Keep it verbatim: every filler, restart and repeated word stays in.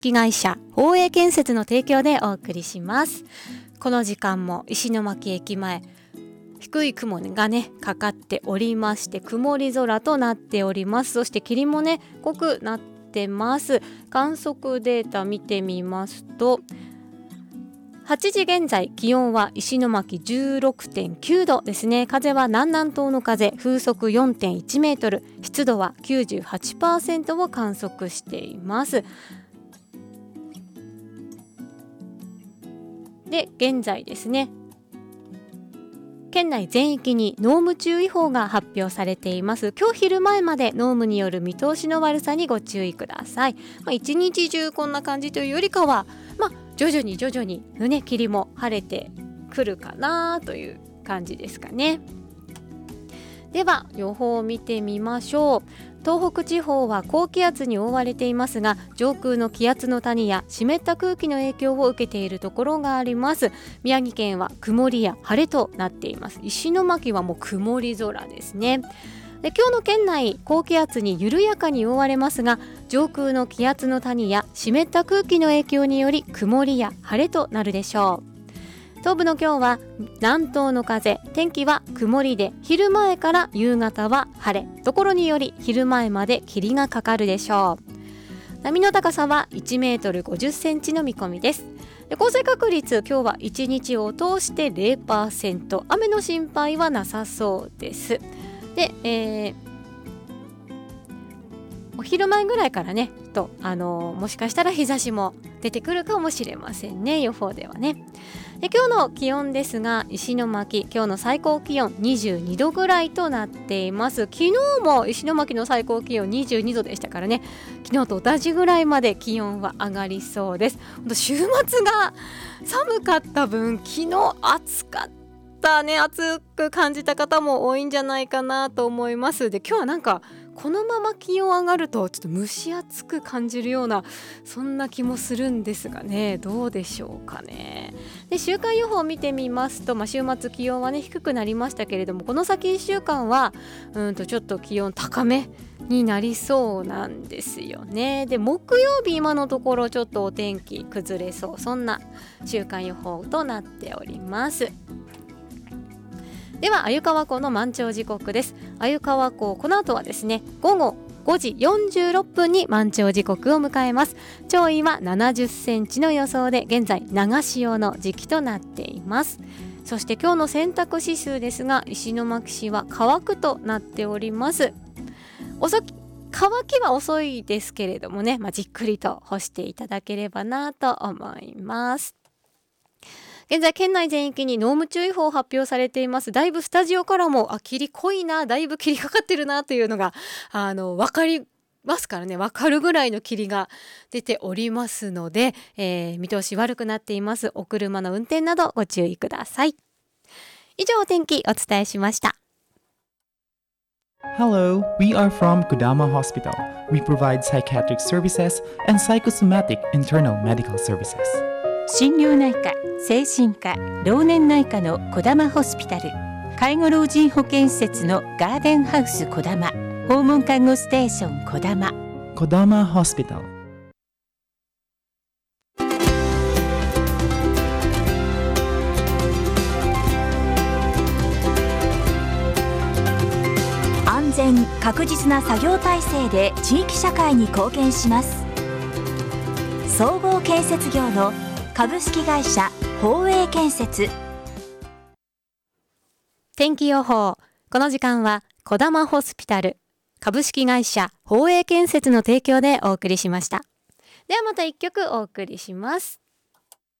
式会社宝永建設の提供でお送りします。この時間も石巻駅前、低い雲がねかかっておりまして、曇り空となっております。そして霧もね濃くなってます。観測データ見てみますと、はちじ現在気温は石巻 じゅうろくてんきゅう 度ですね。風は南南東の風、風速 よんてんいち メートル、湿度は きゅうじゅうはちパーセント を観測しています。で現在ですね、県内全域に濃霧注意報が発表されています。今日昼前まで濃霧による見通しの悪さにご注意ください。まあ、一日中こんな感じというよりかは、まあ、徐々に徐々にね霧も晴れてくるかなという感じですかね。では予報を見てみましょう。東北地方は高気圧に覆われていますが、上空の気圧の谷や湿った空気の影響を受けているところがあります。宮城県は曇りや晴れとなっています。石巻はもう曇り空ですね。で今日の県内、高気圧に緩やかに覆われますが、上空の気圧の谷や湿った空気の影響により曇りや晴れとなるでしょう。東部の今日は南東の風、天気は曇りで、昼前から夕方は晴れ、ところにより昼前まで霧がかかるでしょう。波の高さはいちメートルごじゅっセンチの見込みです。で降水確率、今日はいちにちを通して ゼロパーセント、雨の心配はなさそうです。で、えー、お昼前ぐらいからねと、あのー、もしかしたら日差しも出てくるかもしれませんね、予報ではね。で今日の気温ですが、石巻、今日の最高気温にじゅうにどぐらいとなっています。昨日も石巻の最高気温にじゅうにどでしたからね、昨日と同じぐらいまで気温は上がりそうです。週末が寒かった分、昨日暑かったね、暑く感じた方も多いんじゃないかなと思います。で今日はなんかこのまま気温上がるとちょっと蒸し暑く感じるような、そんな気もするんですがね、どうでしょうかね。で週間予報を見てみますと、まあ、週末気温はね低くなりましたけれども、この先いっしゅうかんはうんとちょっと気温高めになりそうなんですよね。で木曜日、今のところちょっとお天気崩れそう、そんな週間予報となっております。では鮎川湖の満潮時刻です。鮎川湖、この後はですねごごごじよんじゅうろっぷんに満潮時刻を迎えます。潮位はななじゅっセンチの予想で、現在長潮の時期となっています。そして今日の洗濯指数ですが、石巻市は乾くとなっております。遅き乾きは遅いですけれどもね、まあ、じっくりと干していただければなと思います。現在県内全域に濃霧注意報発表されています。だいぶスタジオからもあ霧濃いな、だいぶ霧かかってるなというのがあの分かりますからね、分かるぐらいの霧が出ておりますので、えー、見通し悪くなっています。お車の運転などご注意ください。以上お天気お伝えしました。 Hello, we are from Kodama Hospital. We provide psychiatric services and psychosomatic internal medical services. 心療内科、精神科、老年内科の小玉ホスピタル、介護老人保健施設のガーデンハウス小玉、訪問看護ステーション小玉。 Kodama Hospital。 安全確実な作業体制で地域社会に貢献します。総合建設業の株式会社宝永建設。 天気予報、この時間は小玉ホスピタル株式会社宝永建設の提供でお送りしました。ではまた一曲お送りします。